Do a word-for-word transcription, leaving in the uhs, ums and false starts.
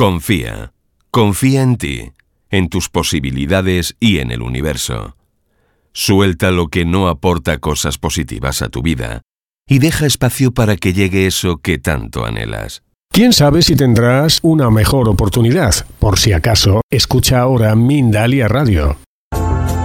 Confía. Confía en ti, en tus posibilidades y en el universo. Suelta lo que no aporta cosas positivas a tu vida y deja espacio para que llegue eso que tanto anhelas. ¿Quién sabe si tendrás una mejor oportunidad? Por si acaso, escucha ahora Mindalia Radio.